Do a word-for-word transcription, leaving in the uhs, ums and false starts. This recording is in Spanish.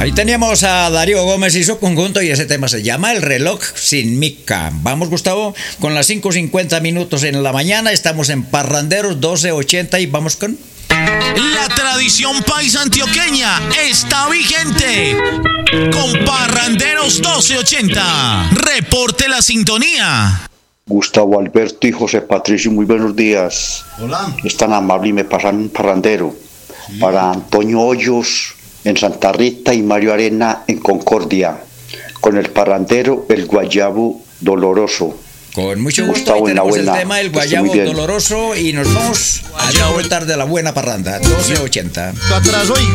Ahí teníamos a Darío Gómez y su conjunto y ese tema se llama El reloj sin mica. Vamos, Gustavo, con las cinco cincuenta minutos en la mañana, estamos en Parranderos doce ochenta y vamos con... La tradición paisa antioqueña está vigente. Con Parranderos doce ochenta. Reporte la sintonía. Gustavo Alberto y José Patricio, muy buenos días. Hola. Es tan amable y me pasan un parrandero. Sí. Para Antonio Hoyos en Santa Rita y Mario Arena en Concordia. Con el parrandero El Guayabo Doloroso. Con mucho gusto, ahí tenemos el tema El Guayabo Doloroso y nos vamos a disfrutar de la buena parranda, doce ochenta.